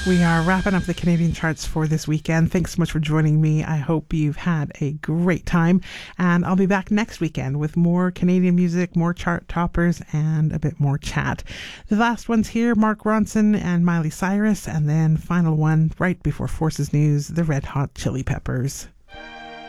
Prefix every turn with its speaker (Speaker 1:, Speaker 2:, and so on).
Speaker 1: We are wrapping up the Canadian charts for this weekend. Thanks so much for joining me. I hope you've had a great time. And I'll be back next weekend with more Canadian music, more chart toppers, and a bit more chat. The last one's here, Mark Ronson and Miley Cyrus. And then final one, right before Forces News, the Red Hot Chili Peppers.